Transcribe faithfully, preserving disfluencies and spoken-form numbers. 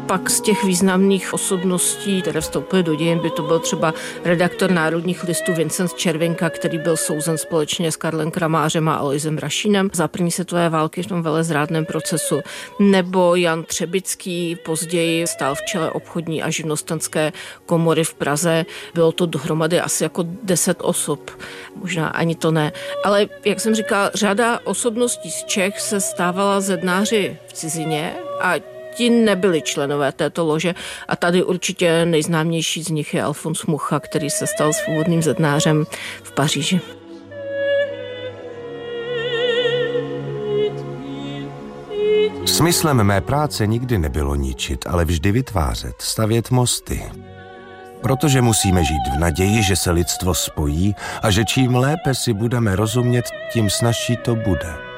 Pak z těch významných osobností, které vstoupily do dějin, by to byl třeba redaktor Národních listů Vincent Červinka, který byl souzen společně s Karlem Kramářem a Aloisem Rašínem za první světové války v tom velezrádném procesu. Nebo Jan Třebický, později stál v čele obchodní a živnostenské komory v Praze. Bylo to dohromady asi jako deset osob. Možná ani to ne. Ale jak jsem říkala, řada osobností z Čech se stávala zednáři v cizině a ti nebyli členové této lože a tady určitě nejznámější z nich je Alfons Mucha, který se stal svobodným zednářem v Paříži. Smyslem mé práce nikdy nebylo ničit, ale vždy vytvářet, stavět mosty. Protože musíme žít v naději, že se lidstvo spojí a že čím lépe si budeme rozumět, tím snazší to bude.